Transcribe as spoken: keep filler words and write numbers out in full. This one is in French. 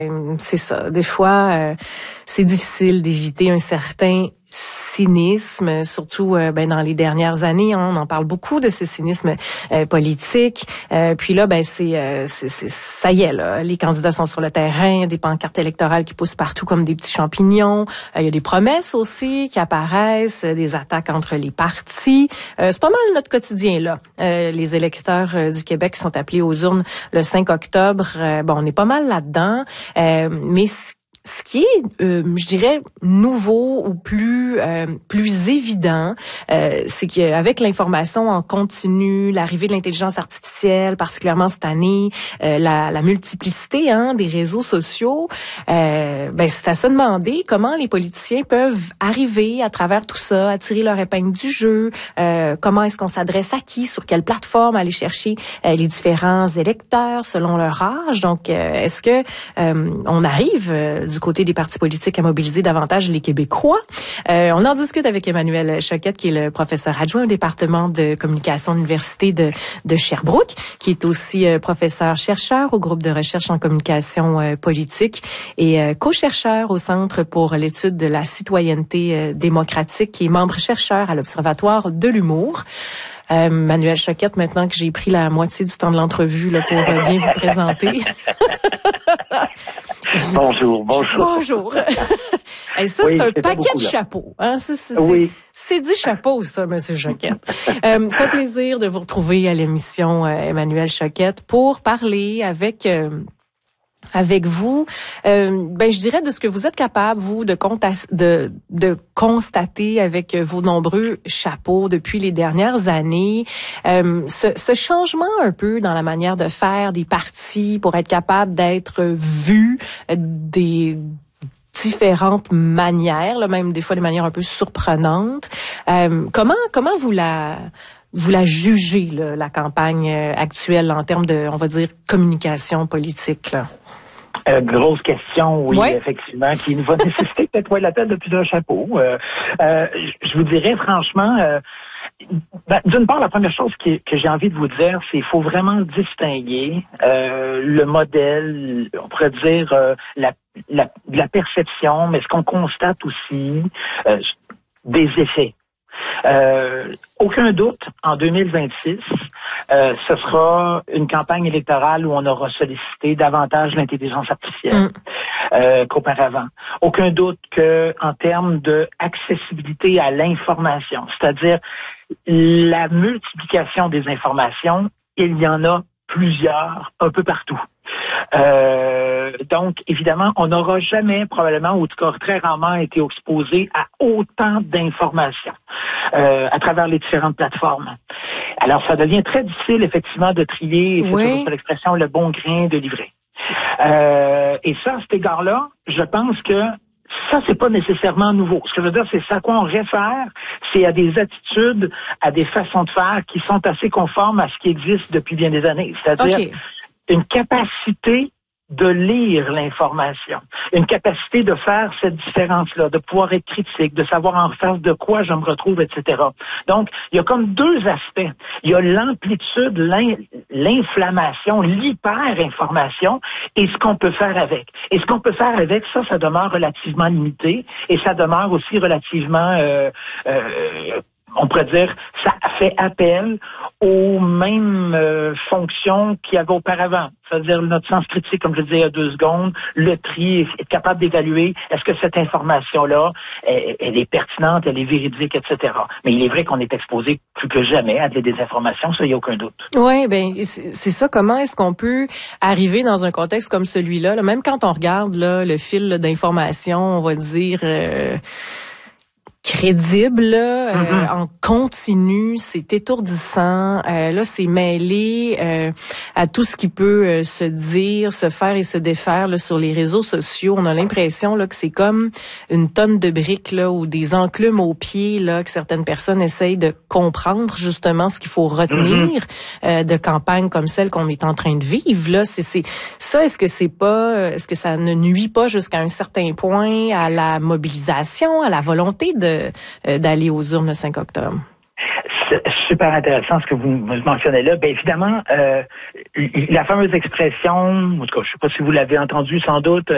C'est ça. Des fois, euh, c'est difficile d'éviter un certain cynisme, surtout euh, ben dans les dernières années, hein, on en parle beaucoup de ce cynisme euh, politique. Euh, puis là, ben c'est, euh, c'est, c'est ça y est là, les candidats sont sur le terrain, il y a des pancartes électorales qui poussent partout comme des petits champignons. Euh, il y a des promesses aussi qui apparaissent, euh, des attaques entre les partis. Euh, c'est pas mal notre quotidien là. Euh, les électeurs euh, du Québec sont appelés aux urnes le cinq octobre. Euh, bon, on est pas mal là-dedans, euh, mais ce qui est, euh, je dirais, nouveau ou plus euh, plus évident, euh, c'est qu'avec l'information en continu, l'arrivée de l'intelligence artificielle, particulièrement cette année, euh, la, la multiplicité hein, des réseaux sociaux, euh, ben c'est à se demander comment les politiciens peuvent arriver à travers tout ça, à tirer leur épingle du jeu, euh, comment est-ce qu'on s'adresse à qui, sur quelle plateforme, aller chercher euh, les différents électeurs selon leur âge. Donc, euh, est-ce que euh, on arrive euh, du côté des partis politiques à mobiliser davantage les Québécois? Euh, on en discute avec Emmanuel Choquette, qui est le professeur adjoint au département de communication de l'Université de, de Sherbrooke, qui est aussi euh, professeur-chercheur au groupe de recherche en communication euh, politique et euh, co-chercheur au Centre pour l'étude de la citoyenneté euh, démocratique, qui est membre chercheur à l'Observatoire de l'humour. Euh, Emmanuel Choquette, maintenant que j'ai pris la moitié du temps de l'entrevue là, pour euh, bien vous présenter. Bonjour, bonjour. Bonjour. Et ça, oui, c'est un paquet beaucoup, de chapeaux. Hein? Ça, c'est, oui. c'est, c'est du chapeau, ça, Monsieur Choquette. euh, c'est un plaisir de vous retrouver à l'émission euh, Emmanuel Choquette pour parler avec... Euh, avec vous, euh, ben je dirais de ce que vous êtes capable vous de, de de constater avec vos nombreux chapeaux depuis les dernières années, euh, ce, ce changement un peu dans la manière de faire des partis pour être capable d'être vu des différentes manières, là, même des fois de manière un peu surprenante. Euh, comment comment vous la vous la jugez là, la campagne actuelle en termes de, on va dire, communication politique là? Euh, grosse question, oui, ouais. effectivement, qui va nécessiter peut-être ouais, la tête de plusieurs chapeaux. Euh, euh, je vous dirais franchement, euh, ben, d'une part, la première chose qui, que j'ai envie de vous dire, c'est qu'il faut vraiment distinguer euh, le modèle, on pourrait dire euh, la, la, la perception, mais ce qu'on constate aussi, euh, des effets. Euh, aucun doute, en deux mille vingt-six, euh, ce sera une campagne électorale où on aura sollicité davantage l'intelligence artificielle mm. euh, qu'auparavant. Aucun doute que, en termes de accessibilité à l'information, c'est-à-dire la multiplication des informations, il y en a plusieurs un peu partout. Euh, donc, évidemment, on n'aura jamais, probablement, ou en tout cas très rarement, été exposé à autant d'informations euh, à travers les différentes plateformes. Alors, ça devient très difficile, effectivement, de trier, oui. c'est l'expression, le bon grain de livret. Euh, et ça, à cet égard-là, je pense que ça, c'est pas nécessairement nouveau. Ce que je veux dire, c'est ça à quoi on réfère, c'est à des attitudes, à des façons de faire qui sont assez conformes à ce qui existe depuis bien des années. C'est-à-dire okay. une capacité de lire l'information, une capacité de faire cette différence-là, de pouvoir être critique, de savoir en face de quoi je me retrouve, et cetera. Donc, il y a comme deux aspects. Il y a l'amplitude, l'inflammation, l'hyper-information et ce qu'on peut faire avec. Et ce qu'on peut faire avec, ça, ça demeure relativement limité et ça demeure aussi relativement... Euh, euh, on pourrait dire, ça fait appel aux mêmes euh, fonctions qu'il y avait auparavant. C'est-à-dire notre sens critique, comme je disais il y a deux secondes, le tri, être capable d'évaluer est-ce que cette information-là, elle, elle est pertinente, elle est véridique, et cetera. Mais il est vrai qu'on est exposé plus que jamais à des désinformations, ça, il n'y a aucun doute. Oui, ben c'est ça. Comment est-ce qu'on peut arriver dans un contexte comme celui-là, là, même quand on regarde là, le fil là, d'information, on va dire... Euh crédible, là, mm-hmm. euh, en continu, c'est étourdissant. Euh, là, c'est mêlé euh, à tout ce qui peut euh, se dire, se faire et se défaire là, sur les réseaux sociaux. On a l'impression là que c'est comme une tonne de briques là ou des enclumes aux pieds là que certaines personnes essayent de comprendre justement ce qu'il faut retenir mm-hmm. euh, de campagnes comme celle qu'on est en train de vivre. Là, c'est, c'est ça. Est-ce que c'est pas, est-ce que ça ne nuit pas jusqu'à un certain point à la mobilisation, à la volonté de d'aller aux urnes le cinq octobre? C'est super intéressant ce que vous mentionnez là. Bien évidemment, euh, la fameuse expression, en tout cas, je ne sais pas si vous l'avez entendu sans doute,